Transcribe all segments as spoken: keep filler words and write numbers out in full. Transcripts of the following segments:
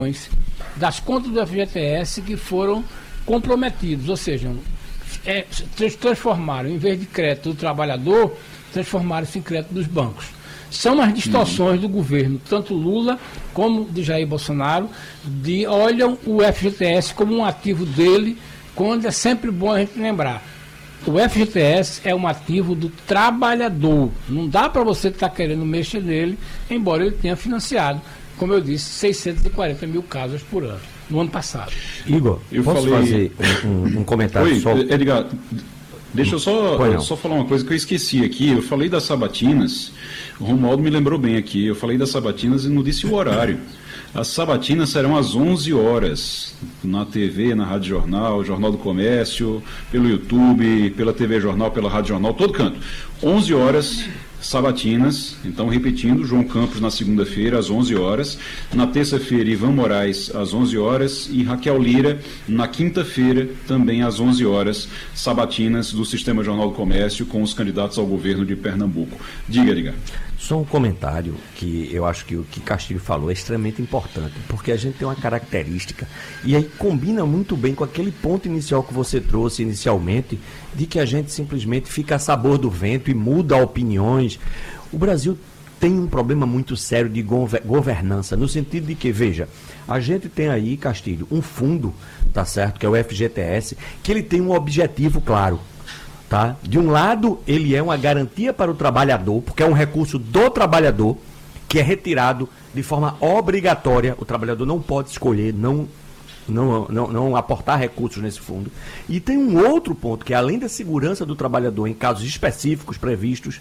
das contas do F G T S que foram comprometidos, ou seja, é, transformaram, em vez de crédito do trabalhador, transformaram-se em crédito dos bancos. São as distorções uhum. do governo, tanto Lula como de Jair Bolsonaro, de olham o F G T S como um ativo dele, quando é sempre bom a gente lembrar. O F G T S é um ativo do trabalhador. Não dá para você estar tá querendo mexer nele, embora ele tenha financiado, como eu disse, seiscentos e quarenta mil casas por ano, no ano passado. Igor, eu posso falei... fazer um, um comentário Oi, só? Edgar, deixa eu só, só falar uma coisa que eu esqueci aqui. Eu falei das sabatinas, o Romualdo me lembrou bem aqui. Eu falei das sabatinas e não disse o horário. As sabatinas serão às onze horas, na T V, na Rádio Jornal, Jornal do Comércio, pelo YouTube, pela T V Jornal, pela Rádio Jornal, todo canto. onze horas, sabatinas. Então, repetindo, João Campos na segunda-feira, às onze horas. Na terça-feira, Ivan Moraes, às onze horas. E Raquel Lira, na quinta-feira, também às onze horas, sabatinas do Sistema Jornal do Comércio com os candidatos ao governo de Pernambuco. Diga, Edgar. Só um comentário que eu acho que o que Castilho falou é extremamente importante, porque a gente tem uma característica, e aí combina muito bem com aquele ponto inicial que você trouxe inicialmente, de que a gente simplesmente fica a sabor do vento e muda opiniões. O Brasil tem um problema muito sério de governança, no sentido de que, veja, a gente tem aí, Castilho, um fundo, tá certo, que é o F G T S, que ele tem um objetivo claro. Tá? De um lado, ele é uma garantia para o trabalhador, porque é um recurso do trabalhador que é retirado de forma obrigatória. O trabalhador não pode escolher não, não, não, não aportar recursos nesse fundo. E tem um outro ponto, que é além da segurança do trabalhador em casos específicos previstos,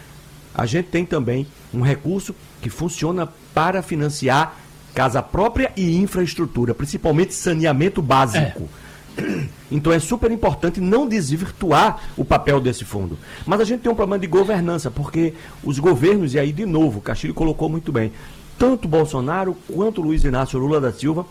a gente tem também um recurso que funciona para financiar casa própria e infraestrutura, principalmente saneamento básico. É. Então é super importante não desvirtuar o papel desse fundo. Mas a gente tem um problema de governança, porque os governos, e aí de novo, o Castilho colocou muito bem, tanto Bolsonaro quanto Luiz Inácio Lula da Silva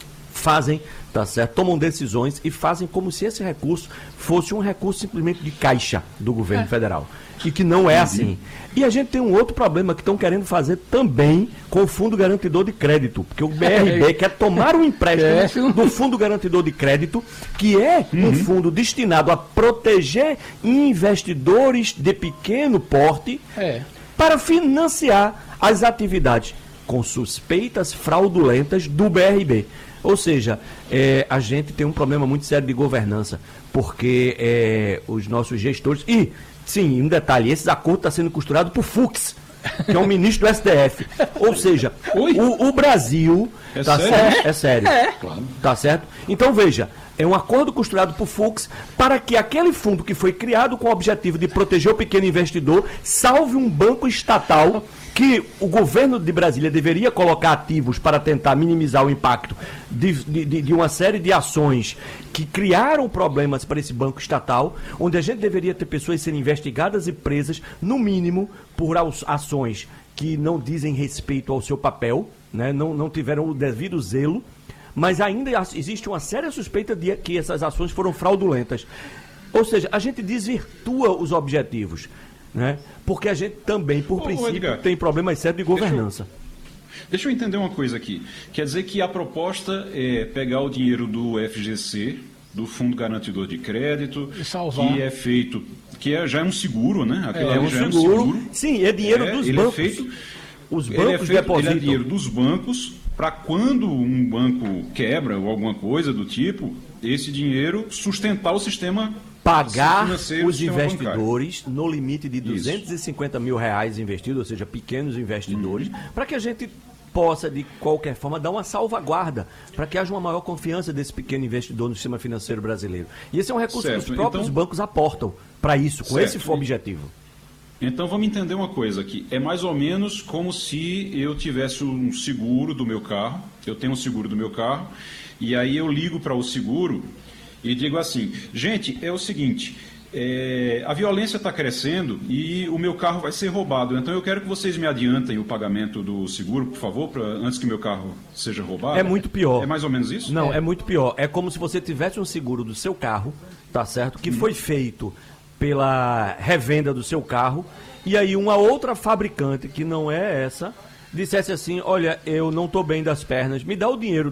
fazem, tá certo, tomam decisões e fazem como se esse recurso fosse um recurso simplesmente de caixa do governo é. federal. E que não é assim. E a gente tem um outro problema que estão querendo fazer também com o Fundo Garantidor de Crédito, porque o B R B quer tomar um empréstimo do Fundo Garantidor de Crédito, que é um uhum. fundo destinado a proteger investidores de pequeno porte é. para financiar as atividades com suspeitas fraudulentas do B R B. Ou seja, é, a gente tem um problema muito sério de governança, porque é, os nossos gestores... E, sim, um detalhe, esse acordo está sendo costurado por Fux, que é um ministro do S T F. Ou seja, o, o Brasil... É tá sério? Certo? É sério. É. Claro. Tá certo? Então, veja, é um acordo costurado por Fux para que aquele fundo que foi criado com o objetivo de proteger o pequeno investidor salve um banco estatal que o governo de Brasília deveria colocar ativos para tentar minimizar o impacto de, de, de uma série de ações que criaram problemas para esse banco estatal, onde a gente deveria ter pessoas sendo investigadas e presas, no mínimo, por ações que não dizem respeito ao seu papel, né? não, não tiveram o devido zelo, mas ainda existe uma séria suspeita de que essas ações foram fraudulentas. Ou seja, a gente desvirtua os objetivos, né? Porque a gente também, por Ô, princípio, Edgar, tem problemas sérios de governança. Deixa eu, deixa eu entender uma coisa aqui. Quer dizer que a proposta é pegar o dinheiro do F G C, do Fundo Garantidor de Crédito, que é feito, que é, já é um seguro, né? Aquilo é, um já seguro. é um seguro. Sim, é dinheiro é, dos ele bancos. É feito, Os bancos ele é feito, depositam. Ele é dinheiro dos bancos, para quando um banco quebra ou alguma coisa do tipo, esse dinheiro sustentar o sistema pagar os investidores bancário. No limite de duzentos e cinquenta mil reais investidos, ou seja, pequenos investidores, uhum. para que a gente possa, de qualquer forma, dar uma salvaguarda, para que haja uma maior confiança desse pequeno investidor no sistema financeiro brasileiro. E esse é um recurso certo. que os próprios então, bancos aportam para isso, com certo. esse objetivo. Então vamos entender uma coisa aqui. É mais ou menos como se eu tivesse um seguro do meu carro, eu tenho um seguro do meu carro, e aí eu ligo para o seguro e digo assim, gente, é o seguinte, é, a violência está crescendo e o meu carro vai ser roubado, então eu quero que vocês me adiantem o pagamento do seguro, por favor, pra, antes que meu carro seja roubado. É muito pior. É mais ou menos isso? Não, é, é muito pior. É como se você tivesse um seguro do seu carro, tá certo? Que hum. foi feito pela revenda do seu carro, e aí uma outra fabricante, que não é essa, dissesse assim, olha, eu não estou bem das pernas, me dá o dinheiro